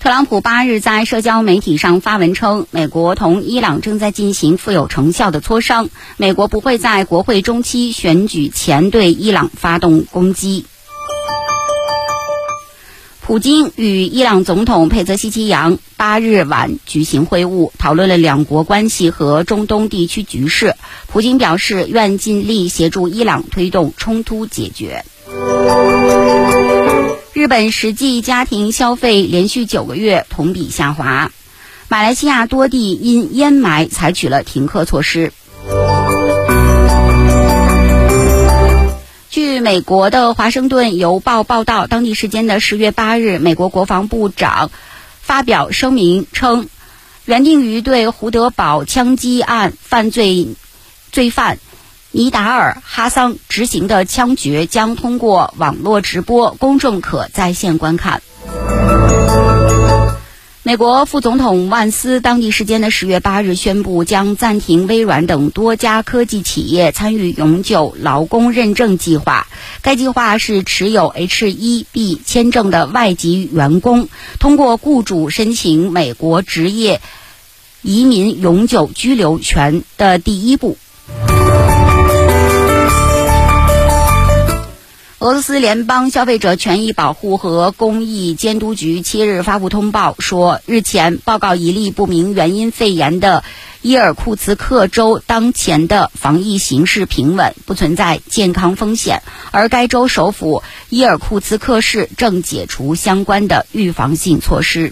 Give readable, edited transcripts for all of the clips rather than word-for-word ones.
特朗普8日在社交媒体上发文称，美国同伊朗正在进行富有成效的磋商，美国不会在国会中期选举前对伊朗发动攻击。普京与伊朗总统佩泽希奇扬8日晚举行会晤，讨论了两国关系和中东地区局势。普京表示愿尽力协助伊朗推动冲突解决。日本实际家庭消费连续9个月同比下滑。马来西亚多地因烟霾采取了停课措施。据美国的华盛顿邮报报道，当地时间的10月8日，美国国防部长发表声明称，原定于对胡德堡枪击案罪犯尼达尔·哈桑执行的枪决将通过网络直播，公众可在线观看。美国副总统万斯当地时间的10月8日宣布，将暂停微软等多家科技企业参与永久劳工认证计划。该计划是持有 H-1B 签证的外籍员工通过雇主申请美国职业移民永久居留权的第一步。俄罗斯联邦消费者权益保护和公益监督局7日发布通报说，日前报告一例不明原因肺炎的伊尔库茨克州当前的防疫形势平稳，不存在健康风险，而该州首府伊尔库茨克市正解除相关的预防性措施。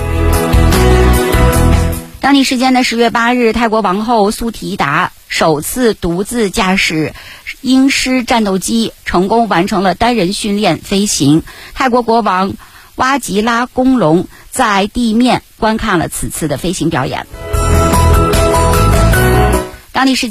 当地时间的10月8日，泰国王后苏提达首次独自驾驶鹰狮战斗机，成功完成了单人训练飞行。泰国国王哇吉拉公龙在地面观看了此次的飞行表演。当地时间